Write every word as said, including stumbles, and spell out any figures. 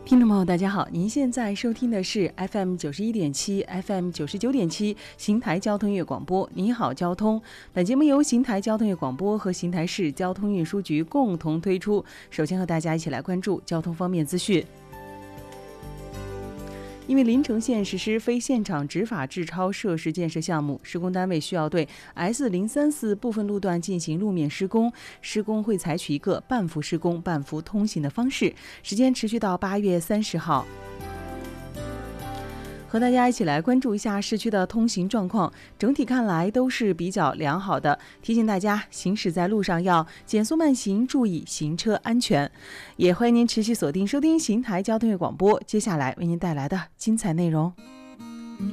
听众朋友大家好，您现在收听的是 F M 九十一点七 F M 九十九点七邢台交通音乐广播，你好交通。本节目由邢台交通音乐广播和邢台市交通运输局共同推出。首先和大家一起来关注交通方面资讯。因为临城县实施非现场执法治超设施建设项目，施工单位需要对 S 零三四 部分路段进行路面施工，施工会采取一个半幅施工、半幅通行的方式，时间持续到八月三十号。和大家一起来关注一下市区的通行状况，整体看来都是比较良好的。提醒大家行驶在路上要减速慢行，注意行车安全。也欢迎您持续锁定收听邢台交通乐广播，接下来为您带来的精彩内容。